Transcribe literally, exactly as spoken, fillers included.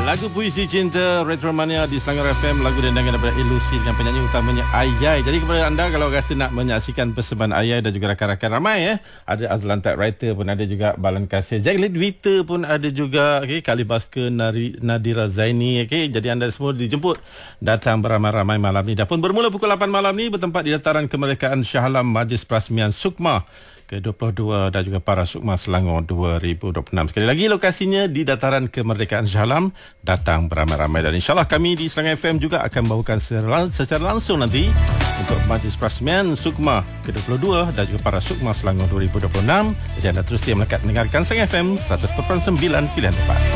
Lagu Puisi Cinta Retromania di Selangor F M. Lagu dendangan daripada Ilusi dengan penyanyi utamanya Ayai. Jadi kepada anda kalau rasa nak menyaksikan persembahan Ayai dan juga rakan-rakan ramai, eh, ada Azlan Typewriter pun ada juga, Balan Kasih, Jack Lidwita pun ada juga, okay, Kali Basker, Nari, Nadira Zaini, okay. Jadi anda semua dijemput datang beramai-ramai malam ni. Dah pun bermula pukul lapan malam ni bertempat di Dataran Kemerdekaan Shah Alam Majlis Perasmian Sukma ke dua puluh dua dan juga para Sukma Selangor dua ribu dua puluh enam. Sekali lagi lokasinya di Dataran Kemerdekaan Shah Alam. Datang beramai-ramai dan insyaAllah kami di Selangor F M juga akan bawakan secara langsung nanti untuk Majlis Perasmian Sukma ke dua puluh dua dan juga para Sukma Selangor dua ribu dua puluh enam. Jadi anda terus dia melekat mendengarkan Selangor F M seratus perpuluhan sembilan pilihan tepat.